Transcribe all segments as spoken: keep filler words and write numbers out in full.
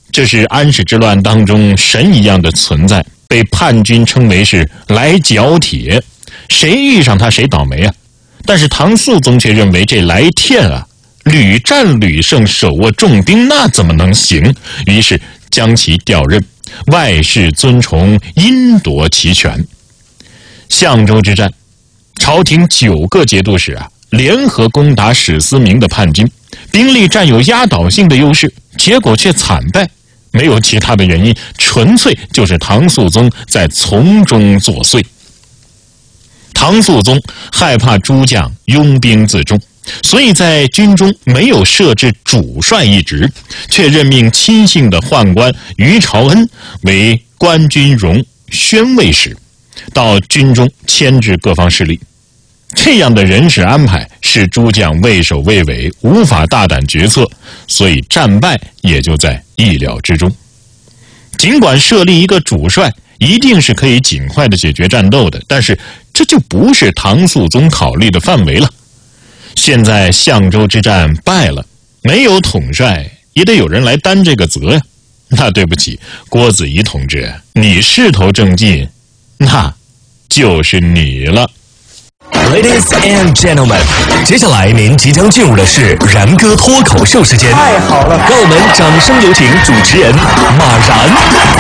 这是安史之乱当中神一样的存在，被叛军称为是来剿铁，谁遇上他谁倒霉啊。但是唐肃宗却认为这来天啊，屡战屡胜，手握重兵，那怎么能行？于是将其调任，外事尊崇，因夺其权。相州之战，朝廷九个节度使啊联合攻打史思明的叛军，兵力占有压倒性的优势，结果却惨败。没有其他的原因，纯粹就是唐肃宗在从中作祟。唐肃宗害怕诸将拥兵自重，所以在军中没有设置主帅一职，却任命亲信的宦官于朝恩为官军容宣慰使，到军中牵制各方势力。这样的人事安排使诸将畏首畏尾，无法大胆决策，所以战败也就在意料之中。尽管设立一个主帅一定是可以尽快的解决战斗的，但是这就不是唐肃宗考虑的范围了。现在相州之战败了，没有统帅也得有人来担这个责呀。那对不起，郭子仪同志，你势头正劲，那就是你了。 Ladies and gentlemen， 接下来您即将进入的是然哥脱口秀时间。 太好了， 让我们掌声有请主持人马然。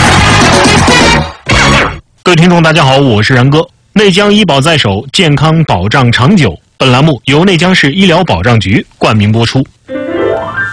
各位听众大家好，我是然哥。内江医保在手，健康保障长久。本栏目由内江市医疗保障局冠名播出。